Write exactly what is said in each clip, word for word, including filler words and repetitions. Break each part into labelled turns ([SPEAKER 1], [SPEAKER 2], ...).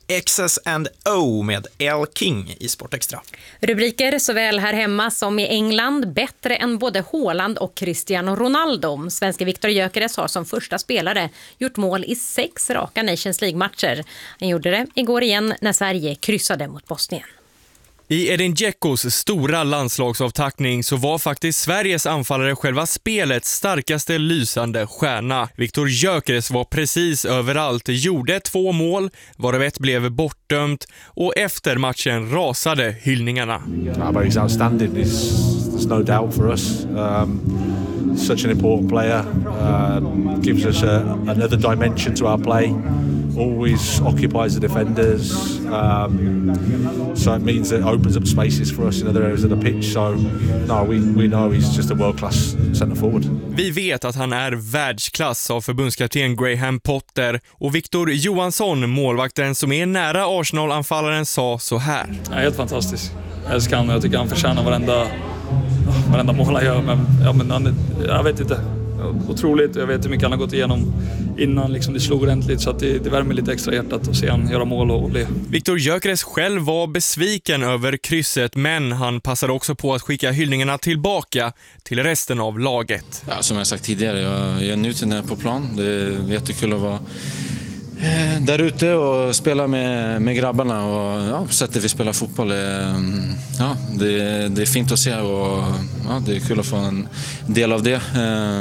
[SPEAKER 1] X's and O med L. King i Sportextra.
[SPEAKER 2] Rubriker såväl här hemma som i England, bättre än både Haaland och Cristiano Ronaldo. Svenska Viktor Gyökeres har som första spelare gjort mål i sex raka Nations League-matcher. Han gjorde det igår igen när Sverige kryssade mot Bosnien.
[SPEAKER 3] I Edin Dzeko's stora landslagsavtackning så var faktiskt Sveriges anfallare själva spelets starkaste lysande stjärna. Viktor Gyökeres var precis överallt, gjorde två mål, varav ett blev bortdömt och efter matchen rasade hyllningarna.
[SPEAKER 4] He's outstanding. There's no doubt for us. Um, such an important player. Uh, gives us a, another dimension to our play. Always occupies the defenders, um, so it means that it opens up spaces for us in other areas of the pitch. So no, we, we know he's just a world-class centre forward.
[SPEAKER 3] Vi vet att han är världsklass av förbundskapten Graham Potter, och Victor Johansson, målvakten som är nära Arsenal-anfallaren, sa så här.
[SPEAKER 5] Ja, helt fantastisk. Jag älskar han och jag tycker han förtjänar varenda, varenda mål han gör. Men, ja, men han, jag vet inte. Otroligt, jag vet hur mycket han har gått igenom innan liksom det slog ordentligt, så att det, det värmer lite extra hjärtat att se han göra mål och bli.
[SPEAKER 3] Viktor Gyökeres själv var besviken över krysset, men han passade också på att skicka hyllningarna tillbaka till resten av laget.
[SPEAKER 6] Ja, som jag sagt tidigare, jag, jag njuter när jag är på plan. Det är jättekul att vara eh, där ute och spela med, med grabbarna, och ja, på sättet vi spelar fotboll är, ja, det, det är fint att se, och ja, det är kul att få en del av det,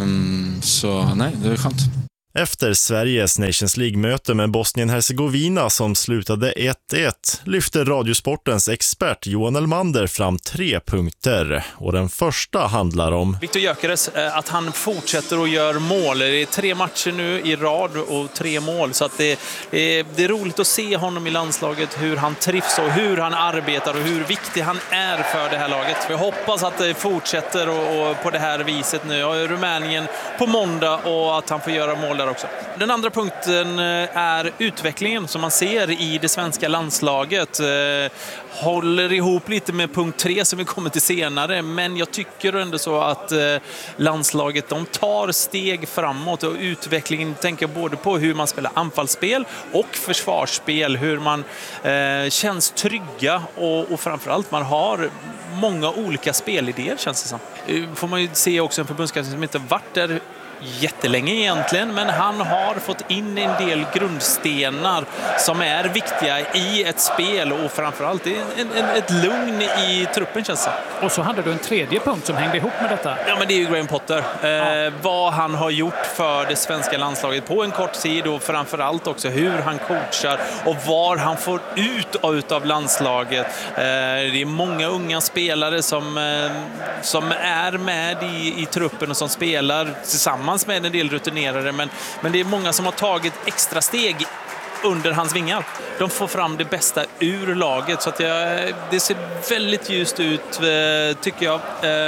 [SPEAKER 6] så nej, det är skönt.
[SPEAKER 7] Efter Sveriges Nations League-möte med Bosnien-Herzegovina som slutade ett ett lyfter Radiosportens expert Johan Elmander fram tre punkter. Och den första handlar om
[SPEAKER 8] Viktor Gyökeres, att han fortsätter och gör mål. Det är tre matcher nu i rad och tre mål. Så att det, är, det är roligt att se honom i landslaget, hur han trivs och hur han arbetar och hur viktig han är för det här laget. Jag hoppas att det fortsätter och, och på det här viset nu. Jag är Rumänien på måndag och att han får göra mål där också. Den andra punkten är utvecklingen som man ser i det svenska landslaget. Håller ihop lite med punkt tre som vi kommer till senare, men jag tycker ändå så att landslaget, de tar steg framåt, och utvecklingen tänker både på hur man spelar anfallsspel och försvarsspel, hur man eh, känns trygga och, och framförallt man har många olika spelidéer, känns det som. Får man ju se också en förbundskapten som inte varit där jättelänge egentligen, men han har fått in en del grundstenar som är viktiga i ett spel, och framförallt en, en, ett lugn i truppen, känns det.
[SPEAKER 9] Och så hade du en tredje punkt som hängde ihop med detta.
[SPEAKER 8] Ja, men det är ju Graham Potter. Eh, ja. Vad han har gjort för det svenska landslaget på en kort tid, och framförallt också hur han coachar och var han får ut ut av landslaget. Eh, det är många unga spelare som, eh, som är med i, i truppen och som spelar tillsammans med en del rutinerare, men, men det är många som har tagit extra steg under hans vingar. De får fram det bästa ur laget, så att jag, det ser väldigt ljust ut, tycker jag,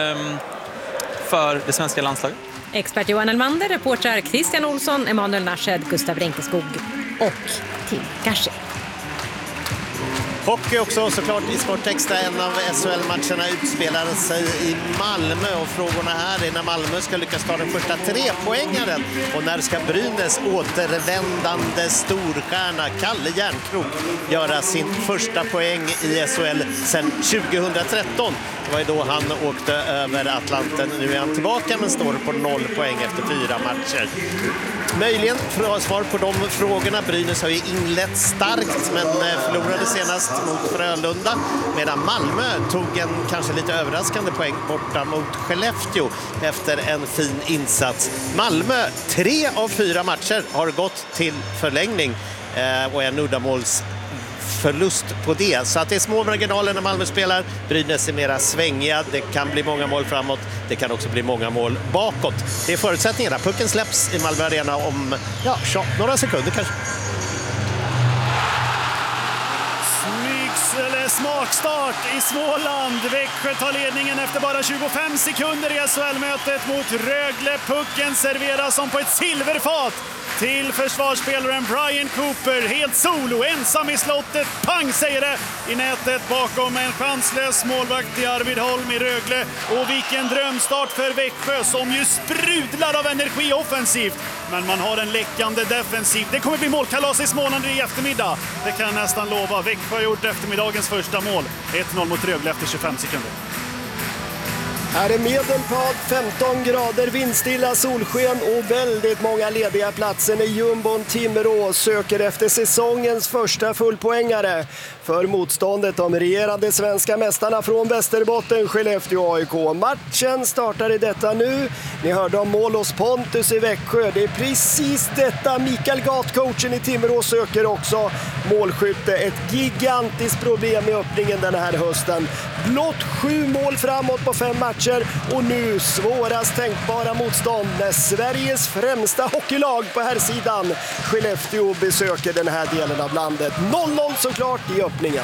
[SPEAKER 8] för det svenska landslaget.
[SPEAKER 2] Expert Johan Elmander, reportrar Christian Olsson, Emanuel Narshed, Gustav Rinkeskog och Tim Gashi.
[SPEAKER 10] Hockey också såklart i Sportextra. En av S H L-matcherna utspelar sig i Malmö, och frågorna här är när Malmö ska lyckas ta den första trepoängaren, och när ska Brynäs återvändande storstjärna Kalle Järnkrok göra sin första poäng i S H L sedan tjugohundratretton. Det var ju då han åkte över Atlanten. Nu är han tillbaka men står på noll poäng efter fyra matcher. Möjligen för att svar på de frågorna. Brynäs har ju inlett starkt men förlorade senast mot Frölunda, medan Malmö tog en kanske lite överraskande poäng borta mot Skellefteå efter en fin insats. Malmö, tre av fyra matcher har gått till förlängning och en uddamåls förlust på det. Så att det är små marginaler när Malmö spelar. Brynäs är mera svängiga. Det kan bli många mål framåt. Det kan också bli många mål bakåt. Det är förutsättningarna. Pucken släpps i Malmö Arena om ja, några sekunder kanske.
[SPEAKER 11] Smygsele smakstart i Småland. Växjö tar ledningen efter bara tjugofem sekunder i S H L-mötet mot Rögle. Pucken serveras som på ett silverfat till försvarsspelaren Brian Cooper. Helt solo, ensam i slottet. Pang säger det i nätet bakom en chanslös målvakt i Arvid Holm i Rögle. Och vilken drömstart för Växjö som ju sprudlar av energi offensivt. Men man har en läckande defensiv. Det kommer bli målkalas i Småland i eftermiddag. Det kan jag nästan lova. Växjö har gjort eftermiddagens första mål. ett noll mot Rögle efter tjugofem sekunder.
[SPEAKER 12] Här är Medelpad, femton grader, vindstilla solsken och väldigt många lediga platser i jumbon Timrå söker efter säsongens första fullpoängare. För motståndet de regerande svenska mästarna från Västerbotten, Skellefteå A I K. Matchen startar i detta nu. Ni hörde om mål hos Pontus i Växjö. Det är precis detta Mikael Gat, coachen i Timrå, söker också. Målskytte, ett gigantiskt problem i öppningen den här hösten. Blott sju mål framåt på fem matcher och nu svårast tänkbara motstånd när Sveriges främsta hockeylag på här sidan Skellefteå besöker den här delen av landet. noll noll såklart i öppningen.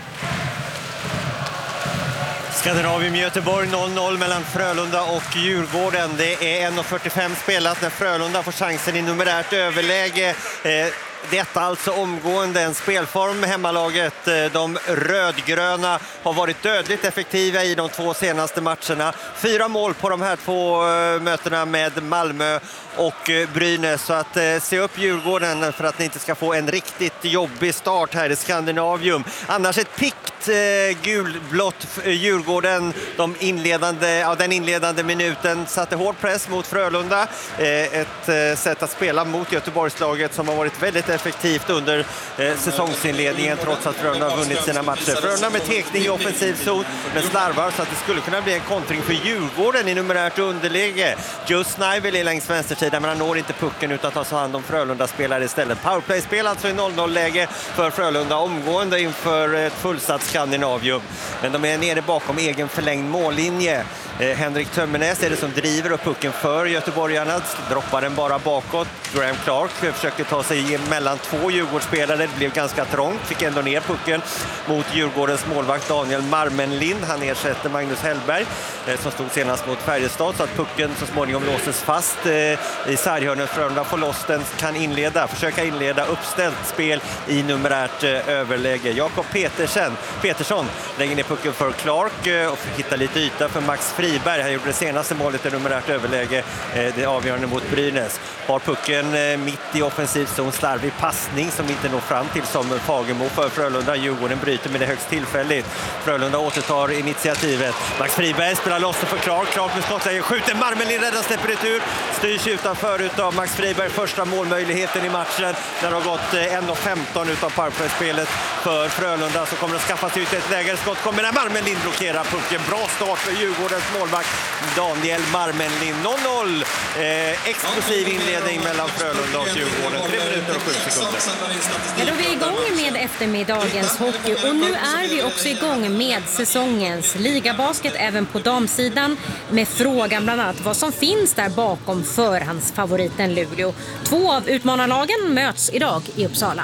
[SPEAKER 10] Skandinavium Göteborg noll noll mellan Frölunda och Djurgården. Det är en fyrtiofem spelat när Frölunda får chansen i numerärt överläge. Eh, Detta alltså omgående en spelform med hemmalaget. De rödgröna har varit dödligt effektiva i de två senaste matcherna. Fyra mål på de här två mötena med Malmö och Brynäs. Så att se upp Djurgården för att ni inte ska få en riktigt jobbig start här i Skandinavium. Annars ett pikt eh, gulblått Djurgården. De inledande, ja, den inledande minuten satte hård press mot Frölunda. Eh, ett eh, sätt att spela mot Göteborgslaget som har varit väldigt effektivt under eh, säsongsinledningen trots att Frölunda har vunnit sina matcher. Frölunda med tekning i offensiv zon med slarvar så att det skulle kunna bli en kontring för Djurgården i numerärt underläge. Just Snivel är längs vänstersidan men han når inte pucken utan tar sig hand om Frölunda-spelare istället. Powerplay-spel alltså i noll noll-läge för Frölunda omgående inför ett fullsatt Skandinavium. Men de är nere bakom egen förlängd mållinje. Eh, Henrik Tömmernes är det som driver upp pucken för göteborgarna. Droppar den bara bakåt. Graham Clark försöker ta sig mellan två Djurgårdsspelare. Det blev ganska trångt. Fick ändå ner pucken mot Djurgårdens målvakt Daniel Marmenlind. Han ersätter Magnus Hellberg eh, som stod senast mot Färjestad så att pucken så småningom låses fast eh, i sarghörnet. Frölunda får loss den, kan inleda, försöka inleda uppställt spel i numerärt eh, överläge. Jakob Petersen, Petersson lägger ner pucken för Clark eh, och hittar lite yta för Max Friberg. Han gjorde det senaste målet i numerärt överläge. Eh, det avgörande mot Brynäs. Har pucken eh, mitt i offensiv zon, slarvig passning som inte når fram till som Fagemo för Frölunda. Djurgården bryter med det högst tillfälligt. Frölunda återtar initiativet. Max Friberg spelar loss för Clark. Clark med skottläge, skjuter Marmelin, räddar, släpper retur. Styrs utanför utav Max Friberg. Första målmöjligheten i matchen. Där har gått en femton utav powerplay-spelet för Frölunda så kommer att skaffa sig ut ett läge. Skott kommer när Marmelin blockerar pucken. Bra start för Djurgårdens målvakt Daniel Marmelin. noll noll. Eh, explosiv inledning mellan Frölunda och Djurgården. tre minuter och sju sekunder.
[SPEAKER 2] Ja, då är vi igång med eftermiddagens hockey och nu är vi också igång med säsongens ligabasket även på damsidan med frågan bland annat vad som finns där bakom förhandsfavoriten Luleå. Två av utmanarlagen möts idag i Uppsala.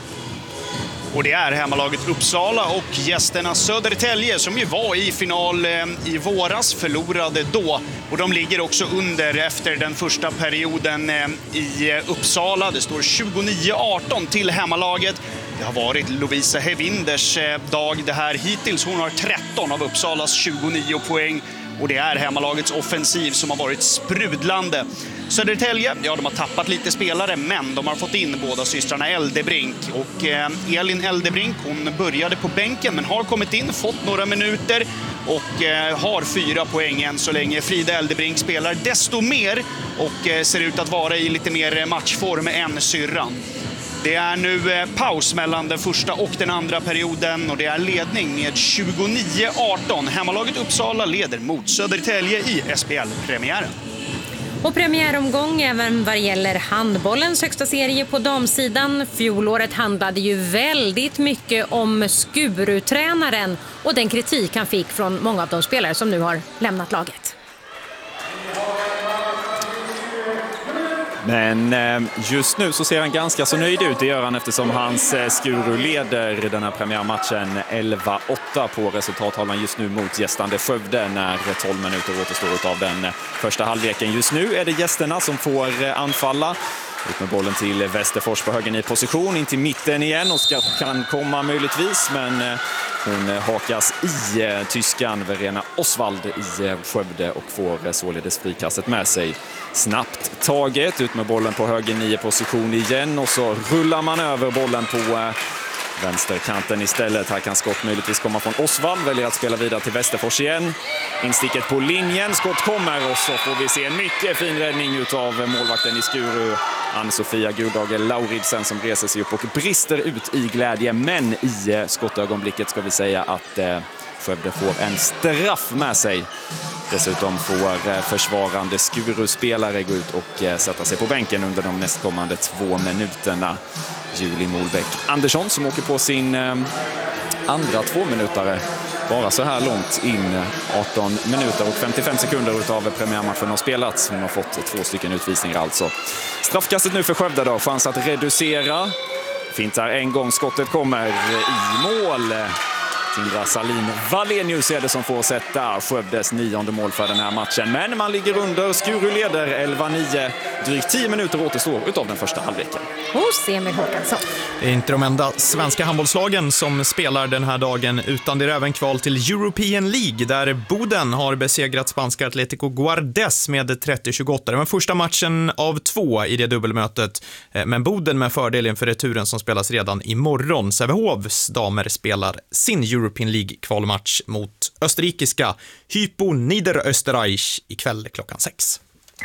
[SPEAKER 11] Och det är hemmalaget Uppsala och gästerna Södertälje som ju var i final i våras, förlorade då. Och de ligger också under efter den första perioden i Uppsala. Det står tjugonio arton till hemmalaget. Det har varit Lovisa Hevinders dag det här hittills. Hon har tretton av Uppsalas tjugonio poäng. Och det är hemmalagets offensiv som har varit sprudlande. Södertälje, ja de har tappat lite spelare men de har fått in båda systrarna Eldebrink. Och eh, Elin Eldebrink, hon började på bänken men har kommit in, fått några minuter och eh, har fyra poäng än så länge. Frida Eldebrink spelar desto mer och eh, ser ut att vara i lite mer matchform än syrran. Det är nu eh, paus mellan den första och den andra perioden och det är ledning med tjugonio arton. Hemmalaget Uppsala leder mot Södertälje i S P L-premiären.
[SPEAKER 2] Och premiäromgång även vad gäller handbollens högsta serie på damsidan. Fjolåret handlade ju väldigt mycket om Skuru-tränaren och den kritik han fick från många av de spelare som nu har lämnat laget.
[SPEAKER 13] Men just nu så ser han ganska så nöjd ut, det gör han eftersom hans Skuru leder den här premiärmatchen elva åtta på resultattavlan just nu mot gästande Skövde när tolv minuter återstår av den första halvleken. Just nu är det gästerna som får anfalla. Ut med bollen till Västerfors på höger i position, in till mitten igen. Oskar kan komma möjligtvis, men hon hakas i tyskan Verena Oswald i Skövde och får således frikastet med sig. Snabbt taget, ut med bollen på höger i position igen och så rullar man över bollen på vänsterkanten istället. Här kan skott möjligtvis komma från Oswald. Väljer att spela vidare till Västerfors igen. Insticket på linjen. Skott kommer och så får vi se en mycket fin räddning utav målvakten i Skuru. Ann-Sofia Gudhage Lauridsen som reser sig upp och brister ut i glädje. Men i skottögonblicket ska vi säga att eh, Skövde får en straff med sig. Dessutom får försvarande Skuru-spelare gå ut och sätta sig på bänken under de nästkommande två minuterna. Julie Molbäck Andersson som åker på sin andra tvåminutare bara så här långt in. arton minuter och femtiofem sekunder utav premiärmatchen har spelats. Hon har fått två stycken utvisningar alltså. Straffkastet nu för Skövde då. Chans att reducera. Fintar en gång, skottet kommer i mål. Tindra Salin Valenius är det som får sätta Skövdes nionde mål för den här matchen. Men man ligger under, Skuru leder elva nio. Drygt tio minuter återstår utav den första halvleken.
[SPEAKER 2] Hos Emil Håkansson.
[SPEAKER 1] Det är inte de enda svenska handbollslagen som spelar den här dagen, utan det är även kval till European League där Boden har besegrat spanska Atlético Guardes med trettio tjugoåtta. Det var första matchen av två i det dubbelmötet, men Boden med fördel inför returen som spelas redan imorgon. Sävehofs damer spelar sin European League-kvalmatch mot österrikiska Hypo Niederösterreich ikväll klockan sex.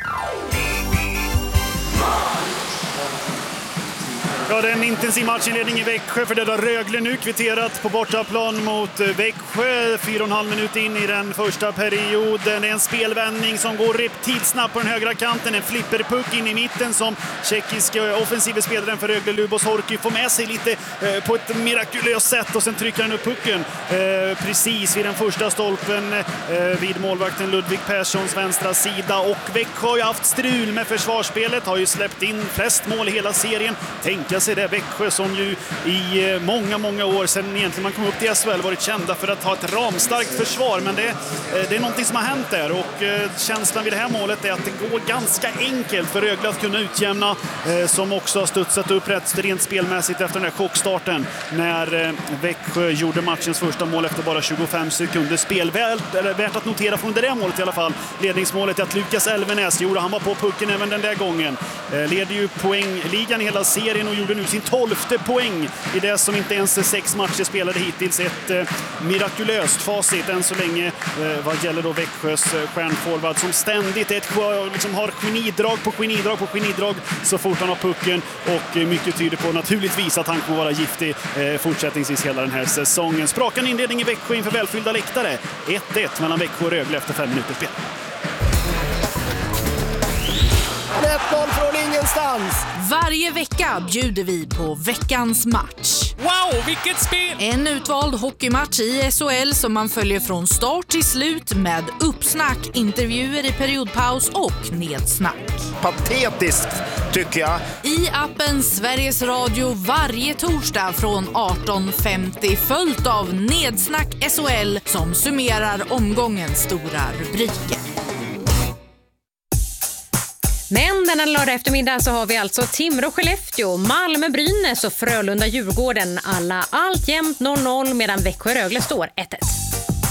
[SPEAKER 14] Ja, det är en intensiv matchinledning i Växjö för det där Rögle nu kvitterat på bortaplan mot Växjö. Fyra och en halv minut in i den första perioden. Det är en spelvändning som går reptilsnabbt på den högra kanten. En flipperpuck in i mitten som tjeckiska offensiva spelaren för Rögle Lubos Horky får med sig lite eh, på ett mirakulöst sätt och sen trycker han upp pucken eh, precis vid den första stolpen eh, vid målvakten Ludvig Perssons vänstra sida. Och Växjö har ju haft strul med försvarsspelet, har ju släppt in flest mål i hela serien. Tänka sig det, Växjö som ju i många, många år sedan egentligen man kom upp till S H L varit kända för att ha ett ramstarkt försvar, men det, det är någonting som har hänt där och eh, känslan vid det här målet är att det går ganska enkelt för Rögle att kunna utjämna eh, som också har studsat upp rätt rent spelmässigt efter den här chockstarten när eh, Växjö gjorde matchens första mål efter bara tjugofem sekunder spel. Väl, eller värt att notera från det där målet i alla fall, ledningsmålet är att Lukas Elvenäs gjorde, han var på pucken även den där gången. Eh, leder ju poängligan i hela serien och gjorde nu sin tolfte poäng i det som inte ens är sex matcher spelade hittills. Ett eh, mirakulöst facit än så länge eh, vad gäller då Växjös eh, stjärnforward som ständigt ett, liksom har genidrag på genidrag på genidrag så fort han har pucken och eh, mycket tyder på naturligtvis att han kommer vara giftig eh, fortsättningsvis hela den här säsongen. Sprakan inledning i Växjö inför välfyllda läktare. ett ett mellan Växjö och Rögle efter fem minuter spel.
[SPEAKER 12] ett noll från ingenstans.
[SPEAKER 15] Varje vecka bjuder vi på veckans match.
[SPEAKER 9] Wow, vilket spel!
[SPEAKER 15] En utvald hockeymatch i S H L som man följer från start till slut med uppsnack, intervjuer i periodpaus och nedsnack.
[SPEAKER 10] Patetiskt tycker jag.
[SPEAKER 15] I appen Sveriges Radio varje torsdag från arton femtio följt av Nedsnack S H L som summerar omgångens stora rubriker.
[SPEAKER 2] Men denna lördag eftermiddag så har vi alltså Timrå Skellefteå, Malmö Brynäs och Frölunda Djurgården. Alla alltjämt noll noll medan Växjö Rögle står ett ett.